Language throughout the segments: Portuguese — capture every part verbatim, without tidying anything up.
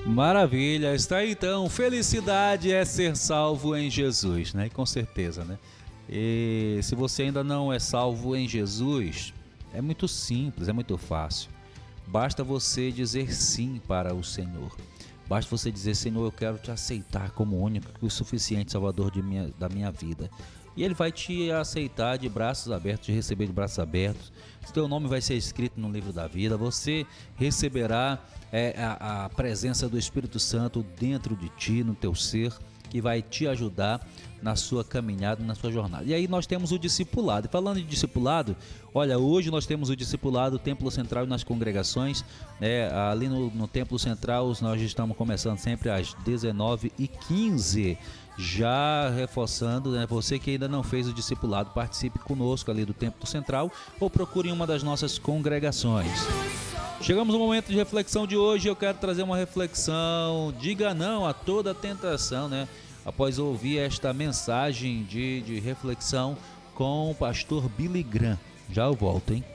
Maravilha, está aí então, felicidade é ser salvo em Jesus, né? Com certeza, né? E se você ainda não é salvo em Jesus, é muito simples, é muito fácil. Basta você dizer sim para o Senhor. Basta você dizer: Senhor, eu quero te aceitar como único e suficiente Salvador de minha, da minha vida. E Ele vai te aceitar de braços abertos, te receber de braços abertos. O teu nome vai ser escrito no livro da vida. Você receberá é, a, a presença do Espírito Santo dentro de ti, no teu ser, que vai te ajudar na sua caminhada, na sua jornada. E aí nós temos o discipulado. E falando de discipulado, olha, hoje nós temos o discipulado no Templo Central e nas congregações, né? Ali no, no Templo Central nós estamos começando sempre às dezenove e quinze. Já reforçando, né, você que ainda não fez o discipulado, participe conosco ali do Templo Central ou procure uma das nossas congregações. Chegamos no momento de reflexão de hoje. Eu quero trazer uma reflexão: diga não a toda tentação, né? Após ouvir esta mensagem de, de reflexão com o pastor Billy Graham. Já eu volto, hein?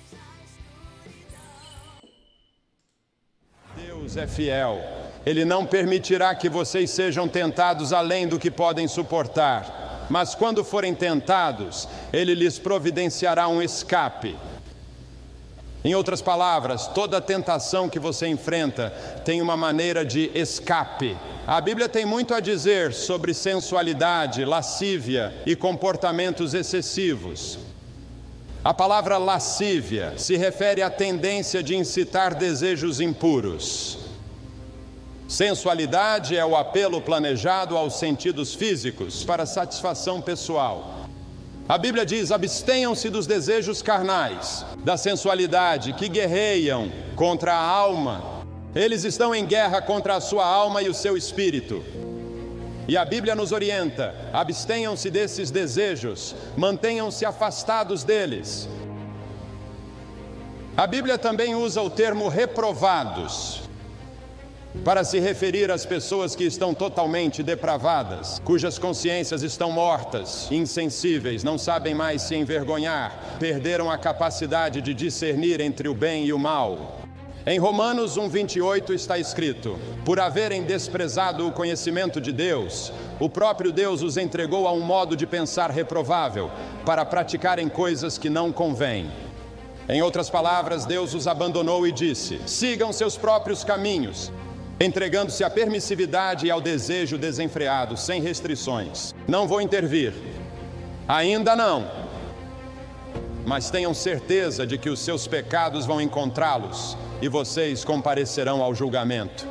Deus é fiel. Ele não permitirá que vocês sejam tentados além do que podem suportar. Mas quando forem tentados, Ele lhes providenciará um escape. Em outras palavras, toda tentação que você enfrenta tem uma maneira de escape. A Bíblia tem muito a dizer sobre sensualidade, lascívia e comportamentos excessivos. A palavra lascívia se refere à tendência de incitar desejos impuros. Sensualidade é o apelo planejado aos sentidos físicos para satisfação pessoal. A Bíblia diz: abstenham-se dos desejos carnais, da sensualidade, que guerreiam contra a alma. Eles estão em guerra contra a sua alma e o seu espírito. E a Bíblia nos orienta: abstenham-se desses desejos, mantenham-se afastados deles. A Bíblia também usa o termo reprovados para se referir às pessoas que estão totalmente depravadas, cujas consciências estão mortas, insensíveis, não sabem mais se envergonhar, perderam a capacidade de discernir entre o bem e o mal. Em Romanos um, vinte e oito está escrito: por haverem desprezado o conhecimento de Deus, o próprio Deus os entregou a um modo de pensar reprovável, para praticarem coisas que não convêm. Em outras palavras, Deus os abandonou e disse: sigam seus próprios caminhos, entregando-se à permissividade e ao desejo desenfreado, sem restrições. Não vou intervir, ainda não, mas tenham certeza de que os seus pecados vão encontrá-los e vocês comparecerão ao julgamento.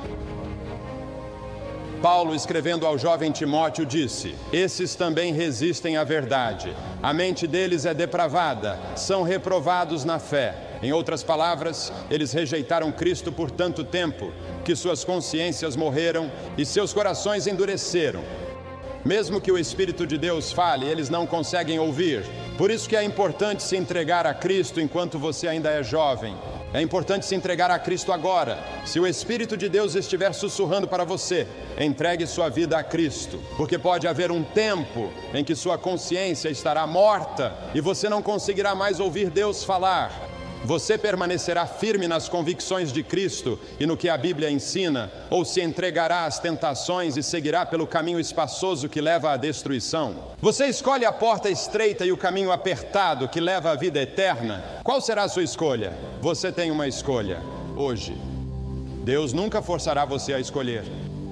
Paulo, escrevendo ao jovem Timóteo, disse: esses também resistem à verdade, a mente deles é depravada, são reprovados na fé. Em outras palavras, eles rejeitaram Cristo por tanto tempo que suas consciências morreram e seus corações endureceram. Mesmo que o Espírito de Deus fale, eles não conseguem ouvir. Por isso que é importante se entregar a Cristo enquanto você ainda é jovem. É importante se entregar a Cristo agora. Se o Espírito de Deus estiver sussurrando para você, entregue sua vida a Cristo, porque pode haver um tempo em que sua consciência estará morta e você não conseguirá mais ouvir Deus falar. Você permanecerá firme nas convicções de Cristo e no que a Bíblia ensina, ou se entregará às tentações e seguirá pelo caminho espaçoso que leva à destruição? Você escolhe a porta estreita e o caminho apertado que leva à vida eterna? Qual será a sua escolha? Você tem uma escolha hoje. Deus nunca forçará você a escolher.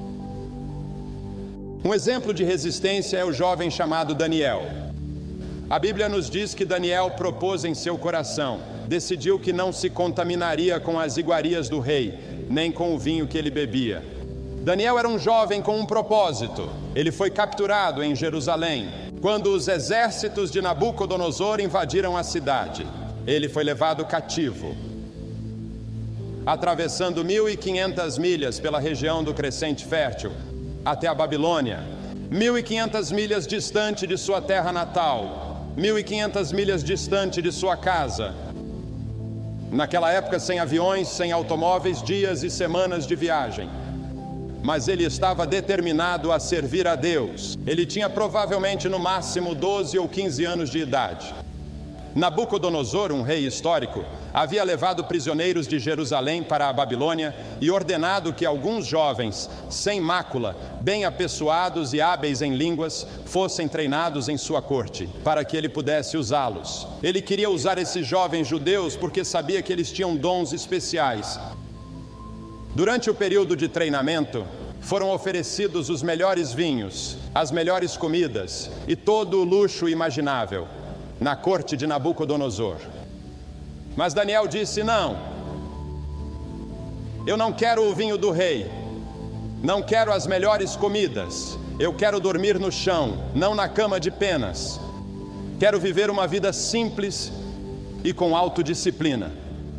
Um exemplo de resistência é o jovem chamado Daniel. A Bíblia nos diz que Daniel propôs em seu coração, decidiu que não se contaminaria com as iguarias do rei, nem com o vinho que ele bebia. Daniel era um jovem com um propósito. Ele foi capturado em Jerusalém, quando os exércitos de Nabucodonosor invadiram a cidade. Ele foi levado cativo, atravessando mil e quinhentas milhas pela região do Crescente Fértil, até a Babilônia, mil e quinhentas milhas distante de sua terra natal, mil e quinhentas milhas distante de sua casa. Naquela época, sem aviões, sem automóveis, dias e semanas de viagem. Mas ele estava determinado a servir a Deus. Ele tinha provavelmente no máximo doze ou quinze anos de idade. Nabucodonosor, um rei histórico, havia levado prisioneiros de Jerusalém para a Babilônia e ordenado que alguns jovens, sem mácula, bem apessoados e hábeis em línguas, fossem treinados em sua corte, para que ele pudesse usá-los. Ele queria usar esses jovens judeus porque sabia que eles tinham dons especiais. Durante o período de treinamento, foram oferecidos os melhores vinhos, as melhores comidas e todo o luxo imaginável na corte de Nabucodonosor. Mas Daniel disse: não, eu não quero o vinho do rei, não quero as melhores comidas, eu quero dormir no chão, não na cama de penas. Quero viver uma vida simples e com autodisciplina.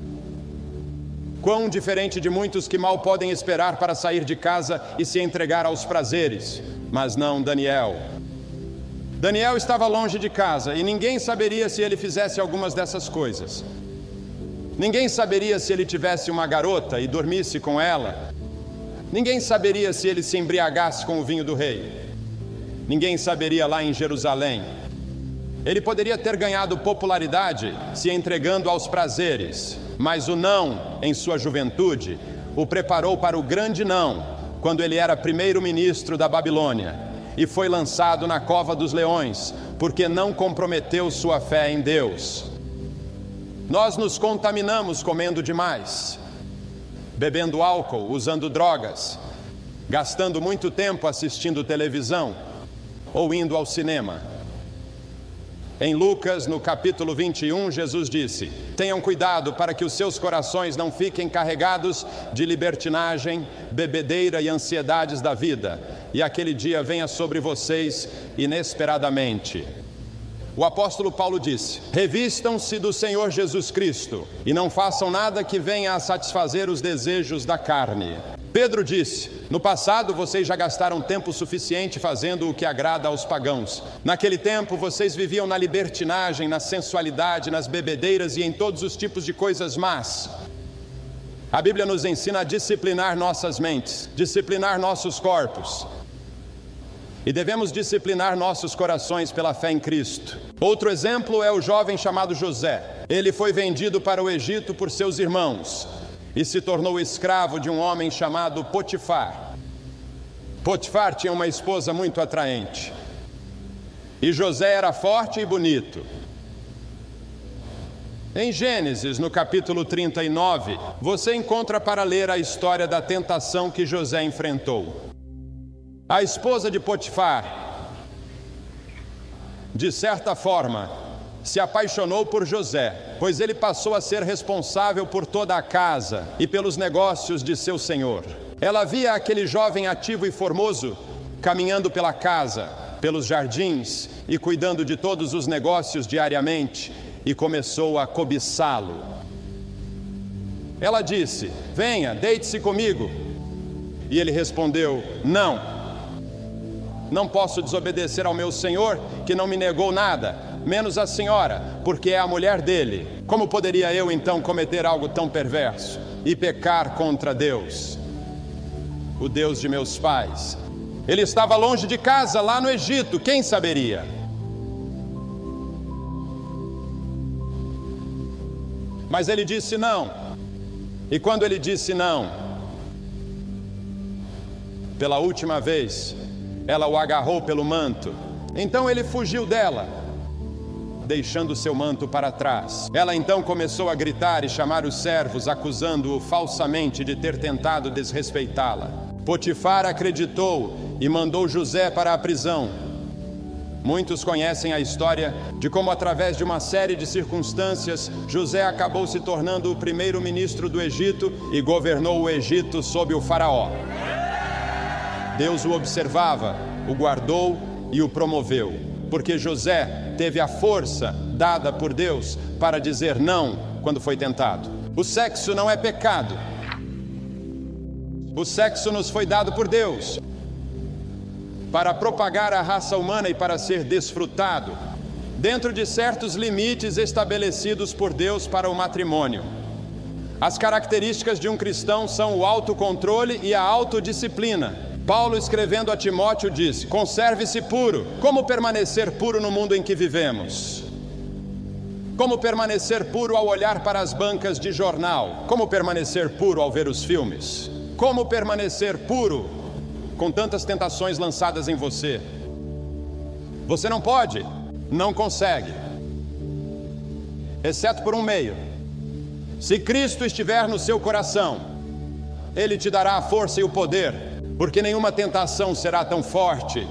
Quão diferente de muitos que mal podem esperar para sair de casa e se entregar aos prazeres. Mas não Daniel. Daniel estava longe de casa e ninguém saberia se ele fizesse algumas dessas coisas. Ninguém saberia se ele tivesse uma garota e dormisse com ela. Ninguém saberia se ele se embriagasse com o vinho do rei. Ninguém saberia lá em Jerusalém. Ele poderia ter ganhado popularidade se entregando aos prazeres, mas o não em sua juventude o preparou para o grande não quando ele era primeiro-ministro da Babilônia e foi lançado na cova dos leões, porque não comprometeu sua fé em Deus. Nós nos contaminamos comendo demais, bebendo álcool, usando drogas, gastando muito tempo assistindo televisão ou indo ao cinema. Em Lucas, no capítulo vinte e um, Jesus disse: tenham cuidado para que os seus corações não fiquem carregados de libertinagem, bebedeira e ansiedades da vida, e aquele dia venha sobre vocês inesperadamente. O apóstolo Paulo disse: revistam-se do Senhor Jesus Cristo e não façam nada que venha a satisfazer os desejos da carne. Pedro disse: no passado vocês já gastaram tempo suficiente fazendo o que agrada aos pagãos. Naquele tempo vocês viviam na libertinagem, na sensualidade, nas bebedeiras e em todos os tipos de coisas más. A Bíblia nos ensina a disciplinar nossas mentes, disciplinar nossos corpos. E devemos disciplinar nossos corações pela fé em Cristo. Outro exemplo é o jovem chamado José. Ele foi vendido para o Egito por seus irmãos e se tornou escravo de um homem chamado Potifar. Potifar tinha uma esposa muito atraente. E José era forte e bonito. Em Gênesis, no capítulo trinta e nove, você encontra para ler a história da tentação que José enfrentou. A esposa de Potifar, de certa forma, se apaixonou por José, pois ele passou a ser responsável por toda a casa e pelos negócios de seu senhor. Ela via aquele jovem ativo e formoso caminhando pela casa, pelos jardins e cuidando de todos os negócios diariamente, e começou a cobiçá-lo. Ela disse: venha, deite-se comigo. E ele respondeu: não, não posso desobedecer ao meu senhor, que não me negou nada, menos a senhora, porque é a mulher dele. Como poderia eu então cometer algo tão perverso e pecar contra Deus, o Deus de meus pais? Ele estava longe de casa, lá no Egito, quem saberia? Mas ele disse não. E quando ele disse não, pela última vez, ela o agarrou pelo manto. Então ele fugiu dela, deixando seu manto para trás. Ela então começou a gritar e chamar os servos, acusando-o falsamente de ter tentado desrespeitá-la. Potifar acreditou e mandou José para a prisão. Muitos conhecem a história de como, através de uma série de circunstâncias, José acabou se tornando o primeiro-ministro do Egito e governou o Egito sob o faraó. Deus o observava, o guardou e o promoveu, porque José teve a força dada por Deus para dizer não quando foi tentado. O sexo não é pecado. O sexo nos foi dado por Deus para propagar a raça humana e para ser desfrutado dentro de certos limites estabelecidos por Deus para o matrimônio. As características de um cristão são o autocontrole e a autodisciplina. Paulo, escrevendo a Timóteo, disse: conserve-se puro. Como permanecer puro no mundo em que vivemos? Como permanecer puro ao olhar para as bancas de jornal? Como permanecer puro ao ver os filmes? Como permanecer puro com tantas tentações lançadas em você? Você não pode, não consegue, exceto por um meio. Se Cristo estiver no seu coração, Ele te dará a força e o poder, porque nenhuma tentação será tão forte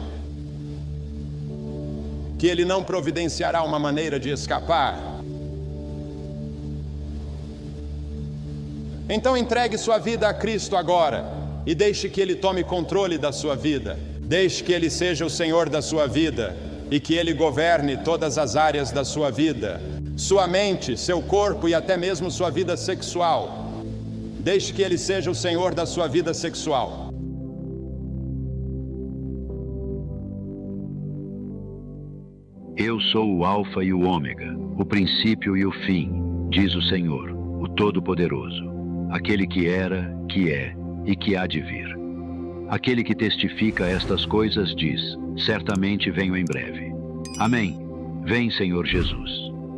que Ele não providenciará uma maneira de escapar. Então entregue sua vida a Cristo agora e deixe que Ele tome controle da sua vida. Deixe que Ele seja o Senhor da sua vida e que Ele governe todas as áreas da sua vida, sua mente, seu corpo e até mesmo sua vida sexual. Deixe que Ele seja o Senhor da sua vida sexual. Eu sou o Alfa e o Ômega, o princípio e o fim, diz o Senhor, o Todo-Poderoso, aquele que era, que é e que há de vir. Aquele que testifica estas coisas diz, certamente venho em breve. Amém. Vem, Senhor Jesus.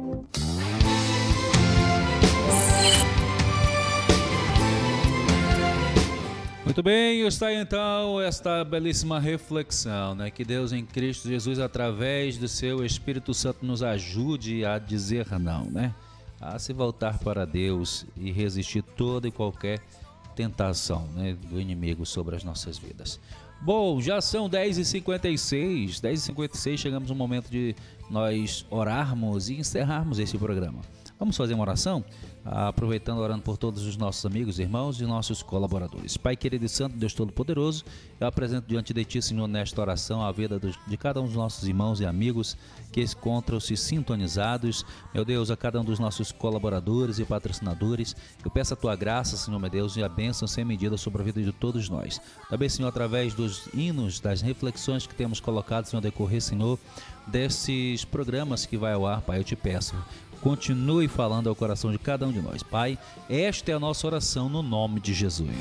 Muito bem, está aí então esta belíssima reflexão, né? Que Deus em Cristo Jesus, através do seu Espírito Santo, nos ajude a dizer não, né? A se voltar para Deus e resistir toda e qualquer tentação, né, do inimigo sobre as nossas vidas. Bom, já são dez e cinquenta e seis, dez e cinquenta e seis, chegamos no momento de nós orarmos e encerrarmos esse programa. Vamos fazer uma oração? Aproveitando, orando por todos os nossos amigos, irmãos e nossos colaboradores. Pai querido e santo, Deus Todo-Poderoso, eu apresento diante de Ti, Senhor, nesta oração, a vida de cada um dos nossos irmãos e amigos que encontram-se sintonizados. Meu Deus, a cada um dos nossos colaboradores e patrocinadores, eu peço a Tua graça, Senhor, meu Deus, e a bênção sem medida sobre a vida de todos nós. Também, Senhor, através dos hinos, das reflexões que temos colocado, Senhor, decorrer, Senhor, desses programas que vai ao ar, Pai, eu te peço, continue falando ao coração de cada um de nós. Pai, esta é a nossa oração no nome de Jesus.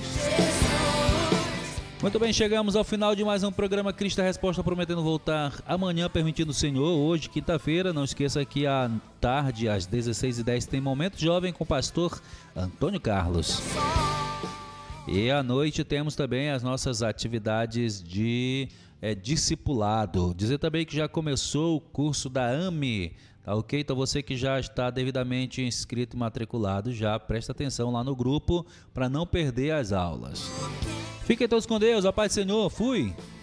Muito bem, chegamos ao final de mais um programa Cristo a Resposta, prometendo voltar amanhã, permitindo o Senhor. Hoje, quinta-feira, não esqueça que à tarde, às dezesseis e dez, tem Momento Jovem com o pastor Antônio Carlos. E à noite temos também as nossas atividades de é, discipulado. Dizer também que já começou o curso da A M E, tá ok? Então você que já está devidamente inscrito e matriculado, já presta atenção lá no grupo para não perder as aulas. Fiquem todos com Deus, a paz do Senhor, fui!